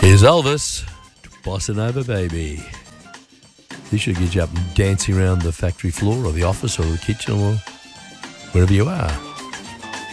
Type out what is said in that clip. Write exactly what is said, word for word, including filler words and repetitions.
Here's Elvis, Bossa Nova Baby. This should get you up and dancing around the factory floor or the office or the kitchen or wherever you are.